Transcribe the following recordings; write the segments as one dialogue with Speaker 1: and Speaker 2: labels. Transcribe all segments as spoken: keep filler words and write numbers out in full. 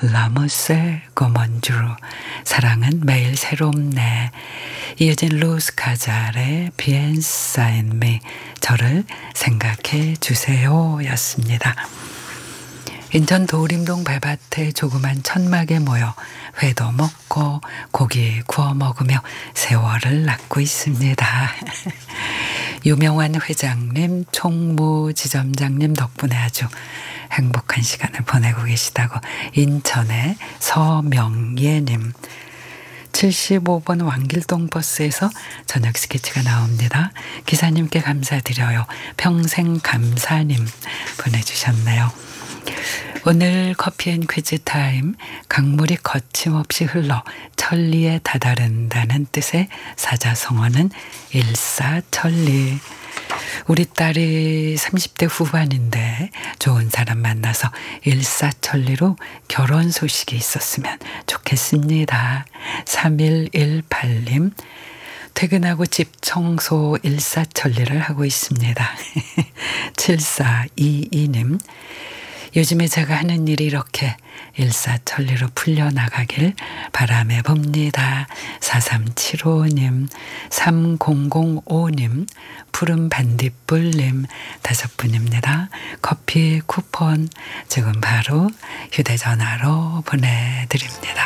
Speaker 1: 라모세 고먼주르 사랑은 매일 새롭네. 이어진 루스 카잘의 비엔사 엔 미 저를 생각해 주세요 였습니다. 인천 도림동 밭에 조그만 천막에 모여 회도 먹고 고기 구워 먹으며 세월을 낳고 있습니다. 유명한 회장님, 총무지점장님 덕분에 아주 행복한 시간을 보내고 계시다고 인천의 서명예님. 칠십오 번 왕길동 버스에서 저녁 스케치가 나옵니다. 기사님께 감사드려요. 평생 감사님 보내주셨네요. 오늘 커피앤 퀴즈 타임. 강물이 거침없이 흘러 천리에 다다른다는 뜻의 사자성어는 일사천리. 우리 딸이 삼십 대 후반인데 좋은 사람 만나서 일사천리로 결혼 소식이 있었으면 좋겠습니다. 삼일일팔 님. 퇴근하고 집 청소 일사천리를 하고 있습니다. 칠사이이 님. 요즘에 제가 하는 일이 이렇게 일사천리로 풀려나가길 바라며 봅니다. 사삼칠오 님, 삼공공오 님, 푸른 반딧불님 다섯 분입니다. 커피 쿠폰 지금 바로 휴대전화로 보내드립니다.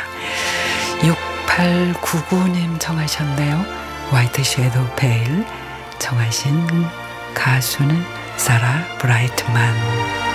Speaker 1: 육팔구구 님 청하셨네요. 화이트 섀도우 페일 청하신 가수는 사라 브라이트만.